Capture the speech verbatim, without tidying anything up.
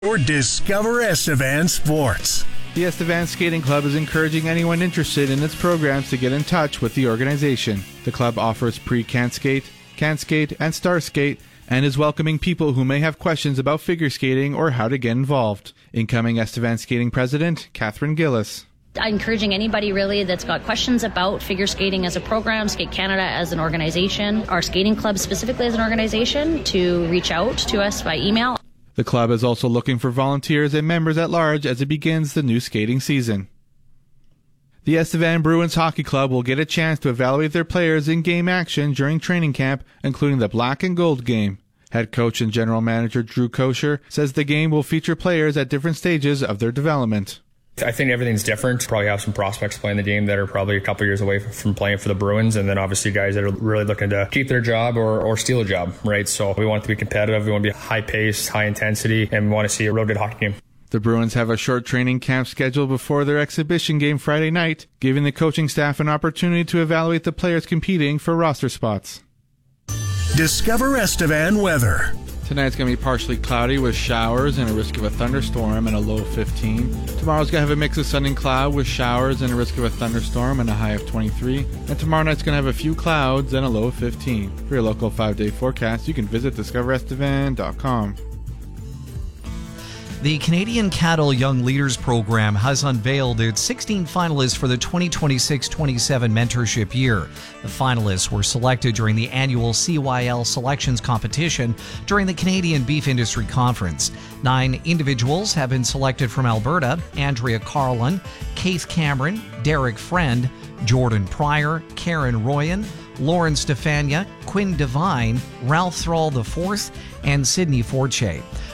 Or Discover Estevan Sports. The Estevan Skating Club is encouraging anyone interested in its programs to get in touch with the organization. The club offers pre-can skate, can skate, and star skate, and is welcoming people who may have questions about figure skating or how to get involved. Incoming Estevan Skating President, Catherine Gillis. I'm encouraging anybody really that's got questions about figure skating as a program, Skate Canada as an organization, our skating club specifically as an organization, to reach out to us by email. The club is also looking for volunteers and members at large as it begins the new skating season. The Estevan Bruins Hockey Club will get a chance to evaluate their players in game action during training camp, including the Black and Gold game. Head coach and general manager Drew Kosher says the game will feature players at different stages of their development. I think everything's different. Probably have some prospects playing the game that are probably a couple years away from playing for the Bruins, and then obviously guys that are really looking to keep their job or, or steal a job, right? So we want it to be competitive. We want to be high pace, high intensity, and we want to see a real good hockey game. The Bruins have a short training camp scheduled before their exhibition game Friday night, giving the coaching staff an opportunity to evaluate the players competing for roster spots. Discover Estevan weather. Tonight's going to be partially cloudy with showers and a risk of a thunderstorm and a low of fifteen. Tomorrow's going to have a mix of sun and cloud with showers and a risk of a thunderstorm and a high of twenty-three. And tomorrow night's going to have a few clouds and a low of fifteen. For your local five-day forecast, you can visit discover estevan dot com. The Canadian Cattle Young Leaders Program has unveiled its sixteen finalists for the twenty twenty-six twenty-seven mentorship year. The finalists were selected during the annual C Y L selections competition during the Canadian Beef Industry Conference. Nine individuals have been selected from Alberta: Andrea Carlin, Keith Cameron, Derek Friend, Jordan Pryor, Karen Royan, Lauren Stefania, Quinn Devine, Ralph Thrall the fourth, and Sydney Forche.